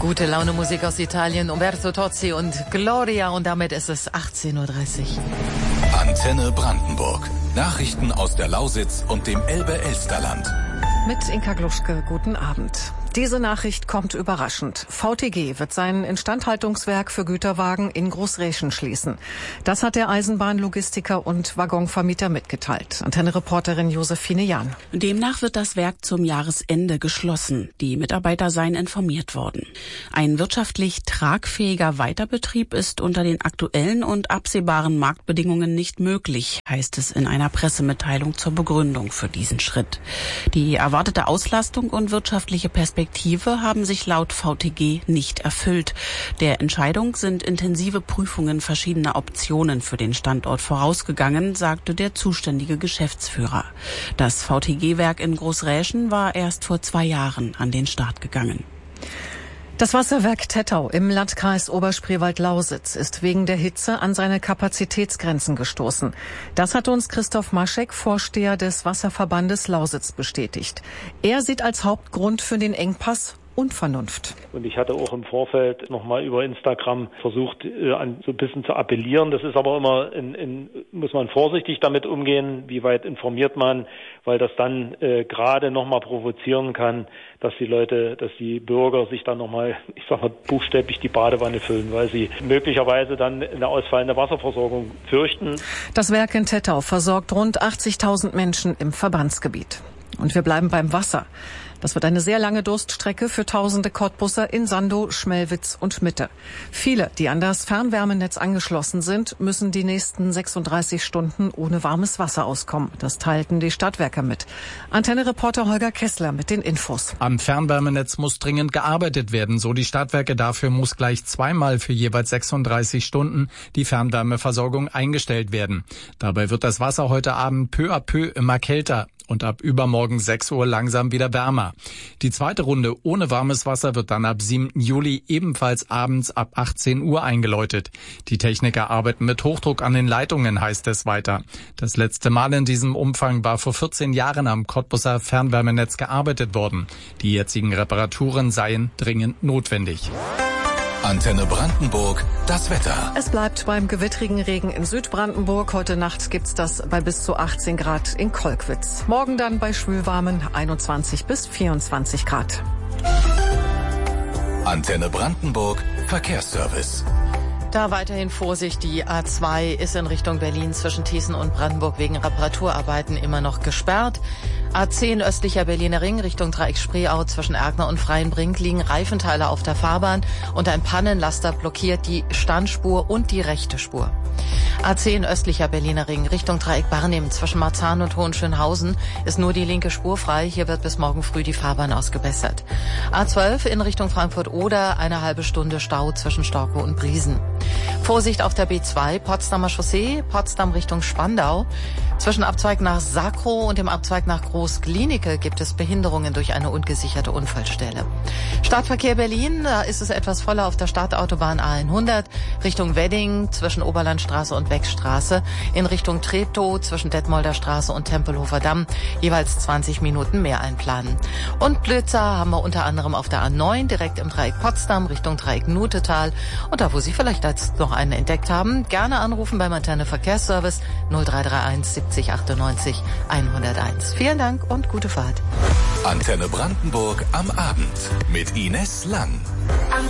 Gute Laune Musik aus Italien, Umberto Tozzi und Gloria, und damit ist es 18:30 Uhr. Antenne Brandenburg. Nachrichten aus der Lausitz und dem Elbe-Elsterland. Mit Inka Gluschke, guten Abend. Diese Nachricht kommt überraschend. VTG wird sein Instandhaltungswerk für Güterwagen in Großräschen schließen. Das hat der Eisenbahnlogistiker und Waggonvermieter mitgeteilt. Antenne-Reporterin Josephine Jahn. Demnach wird das Werk zum Jahresende geschlossen. Die Mitarbeiter seien informiert worden. Ein wirtschaftlich tragfähiger Weiterbetrieb ist unter den aktuellen und absehbaren Marktbedingungen nicht möglich, heißt es in einer Pressemitteilung zur Begründung für diesen Schritt. Die erwartete Auslastung und wirtschaftliche Perspektive haben sich laut VTG nicht erfüllt. Der Entscheidung sind intensive Prüfungen verschiedener Optionen für den Standort vorausgegangen, sagte der zuständige Geschäftsführer. Das VTG-Werk in Großräschen war erst vor 2 Jahren an den Start gegangen. Das Wasserwerk Tettau im Landkreis Oberspreewald-Lausitz ist wegen der Hitze an seine Kapazitätsgrenzen gestoßen. Das hat uns Christoph Maschek, Vorsteher des Wasserverbandes Lausitz, bestätigt. Er sieht als Hauptgrund für den Engpass Unvernunft. Und ich hatte auch im Vorfeld nochmal über Instagram versucht, so ein bisschen zu appellieren. Das ist aber immer, muss man vorsichtig damit umgehen, wie weit informiert man, weil das dann gerade nochmal provozieren kann, dass die Bürger sich dann nochmal, ich sag mal, buchstäblich die Badewanne füllen, weil sie möglicherweise dann eine ausfallende Wasserversorgung fürchten. Das Werk in Tettau versorgt rund 80.000 Menschen im Verbandsgebiet. Und wir bleiben beim Wasser. Das wird eine sehr lange Durststrecke für tausende Cottbusser in Sandow, Schmelwitz und Mitte. Viele, die an das Fernwärmenetz angeschlossen sind, müssen die nächsten 36 Stunden ohne warmes Wasser auskommen. Das teilten die Stadtwerke mit. Antenne-Reporter Holger Kessler mit den Infos. Am Fernwärmenetz muss dringend gearbeitet werden, so die Stadtwerke. Dafür muss gleich zweimal für jeweils 36 Stunden die Fernwärmeversorgung eingestellt werden. Dabei wird das Wasser heute Abend peu à peu immer kälter und ab übermorgen 6 Uhr langsam wieder wärmer. Die zweite Runde ohne warmes Wasser wird dann ab 7. Juli ebenfalls abends ab 18 Uhr eingeläutet. Die Techniker arbeiten mit Hochdruck an den Leitungen, heißt es weiter. Das letzte Mal in diesem Umfang war vor 14 Jahren am Cottbusser Fernwärmenetz gearbeitet worden. Die jetzigen Reparaturen seien dringend notwendig. Antenne Brandenburg, das Wetter. Es bleibt beim gewittrigen Regen in Südbrandenburg. Heute Nacht gibt's das bei bis zu 18 Grad in Kolkwitz. Morgen dann bei schwülwarmen 21 bis 24 Grad. Antenne Brandenburg, Verkehrsservice. Da weiterhin Vorsicht, die A2 ist in Richtung Berlin zwischen Thießen und Brandenburg wegen Reparaturarbeiten immer noch gesperrt. A10 östlicher Berliner Ring Richtung Dreieck Spreeau zwischen Erkner und Freienbrink liegen Reifenteile auf der Fahrbahn und ein Pannenlaster blockiert die Standspur und die rechte Spur. A10 östlicher Berliner Ring Richtung Dreieck Barnim zwischen Marzahn und Hohenschönhausen ist nur die linke Spur frei. Hier wird bis morgen früh die Fahrbahn ausgebessert. A12 in Richtung Frankfurt-Oder eine halbe Stunde Stau zwischen Storkow und Briesen. Vorsicht auf der B2 Potsdamer Chaussee, Potsdam Richtung Spandau. Zwischen Abzweig nach Sacrow und dem Abzweig nach Groß-Glienicke gibt es Behinderungen durch eine ungesicherte Unfallstelle. Stadtverkehr Berlin, da ist es etwas voller auf der Stadtautobahn A100 Richtung Wedding zwischen Oberlandstraße und Weckstraße, in Richtung Treptow zwischen Detmolder Straße und Tempelhofer Damm jeweils 20 Minuten mehr einplanen. Und Blötzer haben wir unter anderem auf der A9 direkt im Dreieck Potsdam Richtung Dreieck Nutetal. Und da, wo Sie vielleicht als noch einen entdeckt haben, gerne anrufen beim Antenne Verkehrsservice 0331 70 98 101. Vielen Dank und gute Fahrt. Antenne Brandenburg am Abend mit Ines Lang.